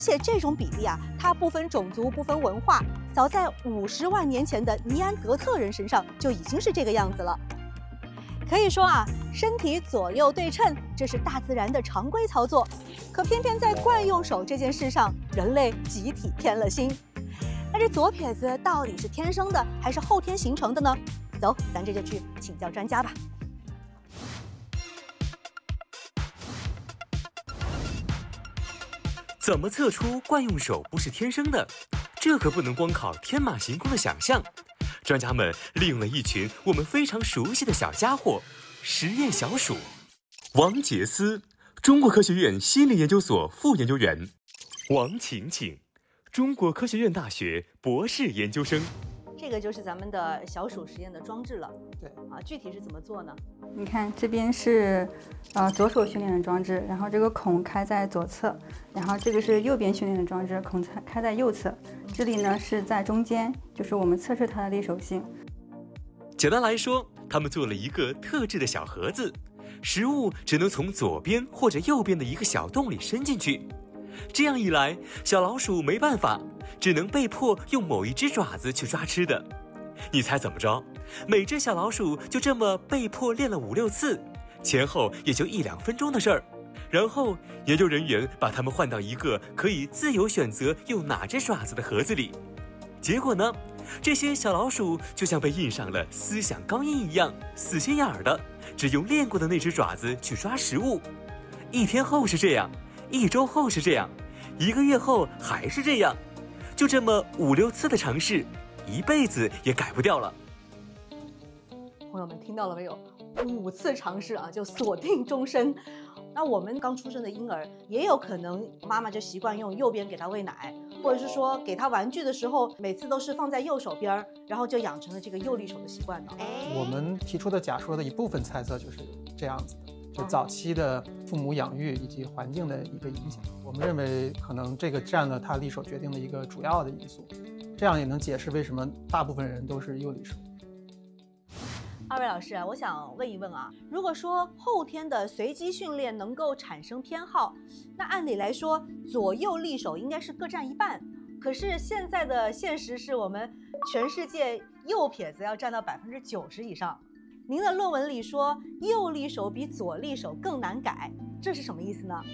且这种比例啊，它不分种族、不分文化，早在50万年前的尼安德特人身上就已经是这个样子了。可以说啊，身体左右对称，这是大自然的常规操作。可偏偏在惯用手这件事上，人类集体偏了心。那这左撇子到底是天生的还是后天形成的呢？走，咱这就去请教专家吧。 怎么测出惯用手不是天生的？这可不能光靠天马行空的想象。专家们利用了一群我们非常熟悉的小家伙——实验小鼠。王杰思，中国科学院心理研究所副研究员；王晴晴，中国科学院大学博士研究生。 这个就是咱们的小鼠实验的装置了。对啊，具体是怎么做呢？ 你看这边是左手训练的装置，然后这个孔开在左侧，然后这个是右边训练的装置，孔开在右侧，这里呢是在中间，就是我们测试它的利手性。 简单来说，他们做了一个特制的小盒子，食物只能从左边或者右边的一个小洞里伸进去。这样一来，小老鼠没办法，只能被迫用某一只爪子去抓吃的。你猜怎么着？每只小老鼠就这么被迫练了5、6次，前后也就1、2分钟的事儿。然后研究人员把它们换到一个可以自由选择用哪只爪子的盒子里。结果呢，这些小老鼠就像被印上了思想钢印一样，死心眼儿的只用练过的那只爪子去抓食物。1天后是这样，1周后是这样，1个月后还是这样，就这么5、6次的尝试，一辈子也改不掉了。 朋友们听到了没有？5次尝试啊，就锁定终身。那我们刚出生的婴儿也有可能妈妈就习惯用右边给他喂奶，或者是说给他玩具的时候每次都是放在右手边，然后就养成了这个右利手的习惯呢。 我们提出的假说的一部分猜测就是这样子的，就早期的父母养育以及环境的一个影响。我们认为可能这个占了他利手决定的一个主要的因素，这样也能解释为什么大部分人都是右利手。 二位老师啊，我想问一问啊，如果说后天的随机训练能够产生偏好，那按理来说左右利手应该是各占一半。可是现在的现实是我们全世界右撇子要占到90%以上。您的论文里说右利手比左利手更难改，这是什么意思呢？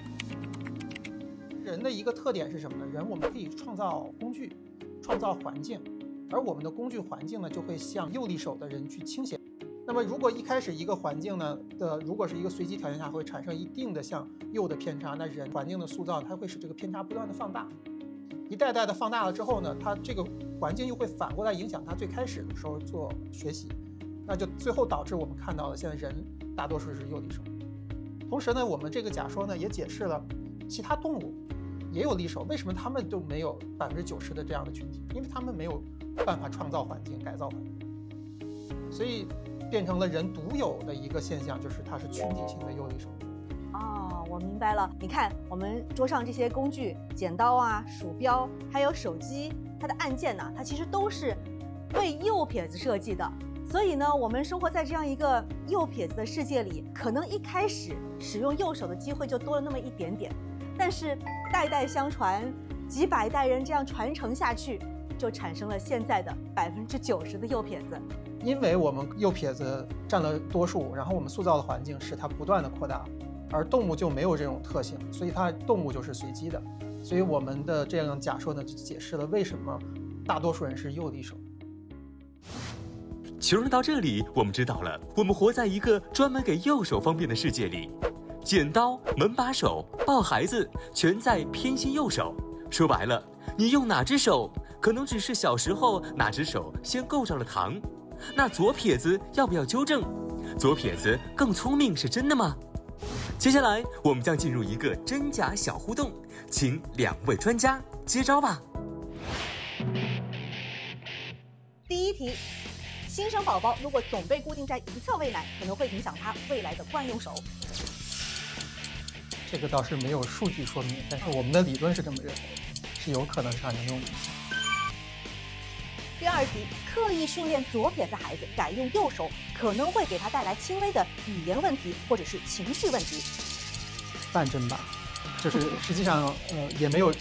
人的一个特点是什么呢？人我们可以创造工具，创造环境。而我们的工具环境呢，就会向右利手的人去倾斜。那么，如果一开始一个环境呢如果是一个随机条件下，会产生一定的向右的偏差，那人环境的塑造，它会使这个偏差不断的放大，一代代的放大了之后呢，它这个环境又会反过来影响它最开始的时候做学习，那就最后导致我们看到的现在人大多数是右利手。同时呢，我们这个假说呢也解释了其他动物也有利手，为什么他们都没有90%的这样的群体？因为他们没有办法创造环境、改造环境，所以变成了人独有的一个现象，就是它是群体性的右利手。 哦，我明白了。你看我们桌上这些工具，剪刀啊、鼠标，还有手机，它的按键呢，它其实都是为右撇子设计的。所以呢，我们生活在这样一个右撇子的世界里，可能一开始使用右手的机会就多了那么一点点，但是代代相传，几百代人这样传承下去，就产生了现在的90%的右撇子。 因为我们右撇子占了多数，然后我们塑造的环境使它不断的扩大，而动物就没有这种特性，所以它动物就是随机的。所以我们的这样假说呢，就解释了为什么大多数人是右利手。 求论到这里，我们知道了，我们活在一个专门给右手方便的世界里，剪刀、门把手、抱孩子全在偏心右手。说白了，你用哪只手，可能只是小时候哪只手先够着了糖。那左撇子要不要纠正？左撇子更聪明是真的吗？接下来我们将进入一个真假小互动，请2位专家接招吧。 第一题，新生宝宝如果总被固定在一侧喂奶，可能会影响他未来的惯用手。 这个倒是没有数据说明，但是我们的理论是这么认为，是有可能产生这种影响。 第二题，刻意训练左撇子孩子改用右手，可能会给他带来轻微的语言问题或者是情绪问题。 半真吧， 就是实际上也没有